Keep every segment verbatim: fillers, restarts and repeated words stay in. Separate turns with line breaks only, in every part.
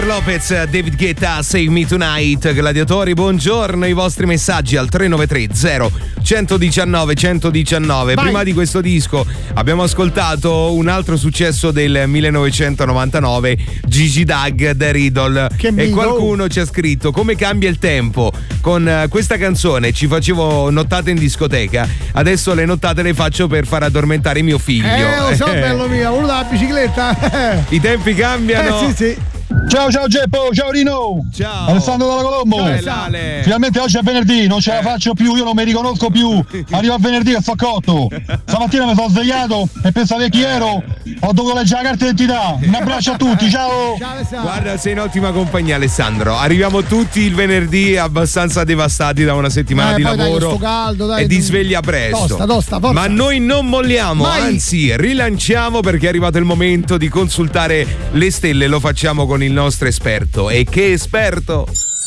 Lopez, David Guetta, Save Me Tonight. Gladiatori, buongiorno, i vostri messaggi al tre nove tre zero uno uno nove uno uno nove.
Vai.
Prima di questo disco abbiamo ascoltato un altro successo del millenovecentonovantanove, Gigi Doug, The Riddle.
Che
e
mito.
qualcuno ci ha scritto: come cambia il tempo, con eh, questa canzone ci facevo nottate in discoteca, adesso le nottate le faccio per far addormentare mio figlio.
Eh, lo so, bello mio, uno dalla bicicletta.
I tempi cambiano.
Eh, sì, sì.
Ciao ciao Geppo, ciao Rino.
Ciao
Alessandro dalla Colombo.
Ciao, Lale.
Finalmente oggi è venerdì, non ce la faccio più, io non mi riconosco più. Arriva venerdì e sto cotto. Stamattina mi sono svegliato e pensate chi ero? Ho dovuto leggere la carta d'identità. Un abbraccio a tutti, ciao.
Ciao Alessandro.
Guarda, sei in ottima compagnia, Alessandro. Arriviamo tutti il venerdì abbastanza devastati da una settimana
Eh,
di
poi dai,
lavoro
sto caldo, dai,
e di
tu-
sveglia presto.
Tosta, tosta, forza.
Ma noi non molliamo,
Vai.
anzi rilanciamo, perché è arrivato il momento di consultare le stelle. Lo facciamo con il nostro esperto. E che esperto?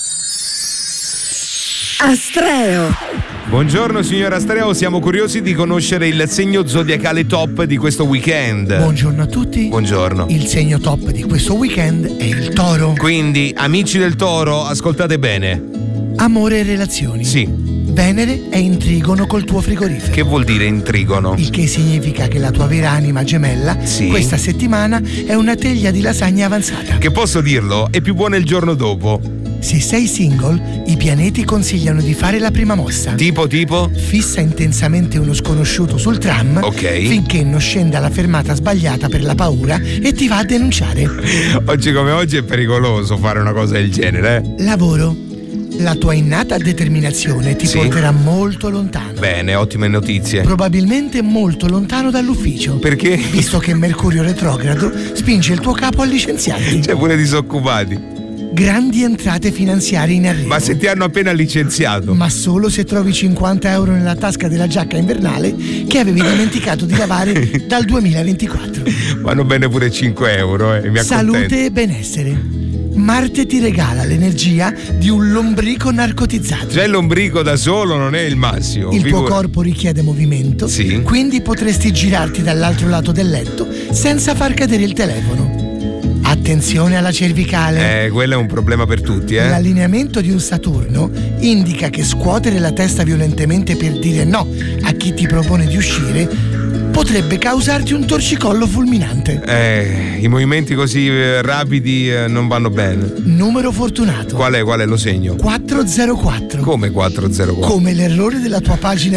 Astreo.
Buongiorno signor Astreo, siamo curiosi di conoscere il segno zodiacale top di questo weekend.
Buongiorno a tutti.
Buongiorno.
Il segno top di questo weekend è il Toro.
Quindi, amici del Toro, ascoltate bene.
Amore e relazioni.
Sì.
Venere è in trigono col tuo frigorifero.
Che vuol dire in trigono?
Il che significa che la tua vera anima gemella
Sì.
questa settimana è una teglia di lasagna avanzata.
Che posso dirlo, è più buona il giorno dopo.
Se sei single, i pianeti consigliano di fare la prima mossa.
Tipo, tipo?
Fissa intensamente uno sconosciuto sul tram
Ok.
finché non scende alla fermata sbagliata per la paura e ti va a denunciare.
Oggi come oggi è pericoloso fare una cosa del genere, eh?
Lavoro. La tua innata determinazione ti
Sì.
porterà molto lontano.
Bene, ottime notizie.
Probabilmente molto lontano dall'ufficio.
Perché?
Visto che Mercurio retrogrado spinge il tuo capo a licenziarti.
C'è pure disoccupati.
Grandi entrate finanziarie in arrivo.
Ma se ti hanno appena licenziato.
Ma solo se trovi cinquanta euro nella tasca della giacca invernale che avevi dimenticato di lavare dal duemilaventiquattro.
Vanno bene pure cinque euro, eh. Mi accontento.
Salute e benessere. Marte ti regala l'energia di un lombrico narcotizzato.
Già il lombrico da solo non è il massimo.
Il tuo
figura-
corpo richiede movimento,
Sì.
quindi potresti girarti dall'altro lato del letto senza far cadere il telefono. Attenzione alla cervicale.
Eh, quello è un problema per tutti, eh.
L'allineamento di un Saturno indica che scuotere la testa violentemente per dire no a chi ti propone di uscire potrebbe causarti un torcicollo fulminante.
Eh, i movimenti così eh, rapidi eh, non vanno bene.
Numero fortunato.
Qual è? Qual è? Lo segno.
quattrocentoquattro.
Come quattrocentoquattro?
Come l'errore della tua pagina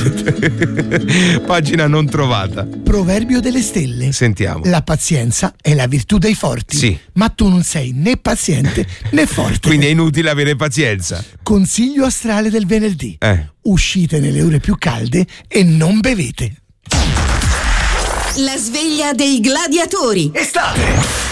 internet.
Pagina non trovata.
Proverbio delle stelle.
Sentiamo.
La pazienza è la virtù dei forti.
Sì.
Ma tu non sei né paziente né forte.
Quindi è inutile avere pazienza.
Consiglio astrale del venerdì.
Eh.
Uscite nelle ore più calde e non bevete.
La sveglia dei gladiatori.
Estate!